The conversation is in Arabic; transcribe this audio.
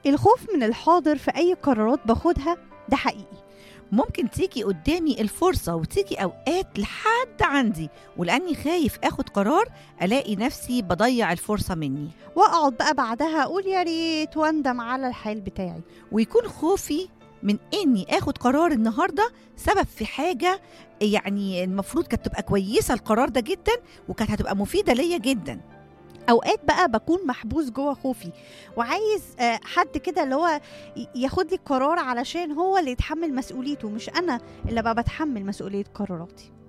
الخوف من الحاضر في أي قرارات باخدها ده حقيقي. ممكن تيجي قدامي الفرصة وتيجي أوقات لحد عندي، ولأني خايف أخد قرار ألاقي نفسي بضيع الفرصة مني، وأقعد بقى بعدها أقول يا ريت وأندم على الحال بتاعي. ويكون خوفي من إني أخد قرار النهاردة سبب في حاجة يعني المفروض كانت تبقى كويسة القرار ده جدا، وكانت هتبقى مفيدة ليا جدا. اوقات بقى بكون محبوس جوه خوفي وعايز حد كده اللي هو ياخد لي القرار علشان هو اللي يتحمل مسؤوليته، مش انا اللي بقى بتحمل مسؤولية قراراتي.